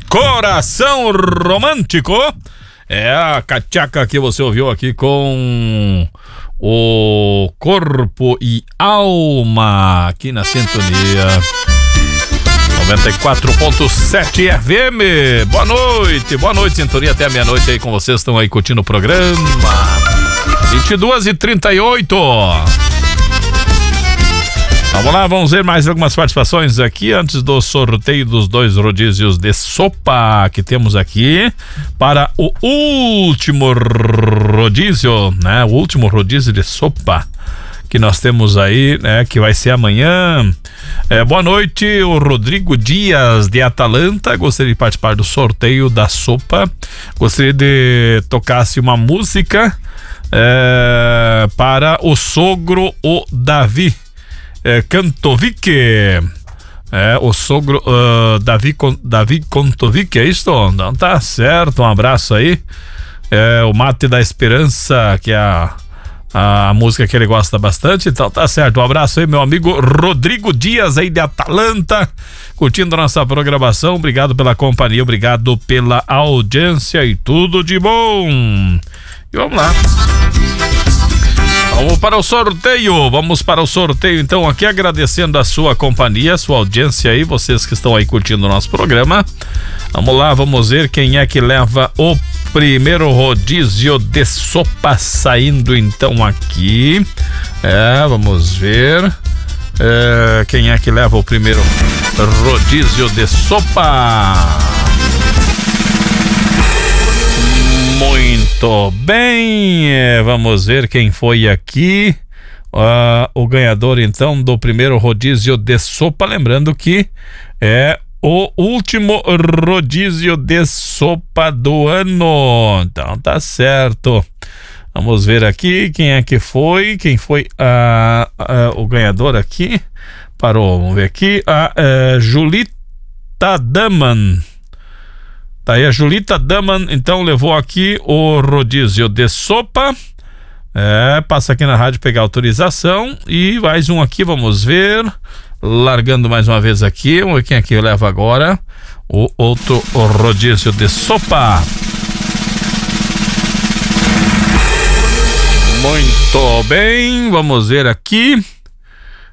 Coração Romântico. É a cachaca que você ouviu aqui com o Corpo e Alma aqui na sintonia 94.7 FM. Boa noite, sintonia até a meia-noite aí com vocês, estão aí curtindo o programa. 22h38. Vamos lá, vamos ver mais algumas participações aqui antes do sorteio dos 2 rodízios de sopa que temos aqui para o último rodízio, né? O último rodízio de sopa que nós temos aí, né? Que vai ser amanhã. Boa noite, o Rodrigo Dias de Atalanta. Gostaria de participar do sorteio da sopa. Gostaria de tocasse uma música para o sogro, o Davi Kantovic, o sogro Davi Kantovic, é isso? Não, tá certo, um abraço aí. O Mate da Esperança, que é a música que ele gosta bastante, então tá certo, um abraço aí, meu amigo Rodrigo Dias aí de Atalanta, curtindo a nossa programação. Obrigado pela companhia, obrigado pela audiência e tudo de bom. E vamos lá. Vamos para o sorteio então aqui, agradecendo a sua companhia, a sua audiência aí, vocês que estão aí curtindo o nosso programa. Vamos lá, vamos ver quem é que leva o primeiro rodízio de sopa saindo então aqui. Vamos ver quem é que leva o primeiro rodízio de sopa. Muito bem, vamos ver quem foi aqui, o ganhador então do primeiro rodízio de sopa, lembrando que é o último rodízio de sopa do ano, então tá certo. Vamos ver aqui quem é que foi, quem foi o ganhador aqui, vamos ver aqui, a Julita Daman. Tá aí a Julita Daman, então levou aqui o rodízio de sopa. Passa aqui na rádio pegar autorização. E mais um aqui, vamos ver. Largando mais uma vez aqui. Vamos ver quem aqui leva agora o outro rodízio de sopa. Muito bem, vamos ver aqui.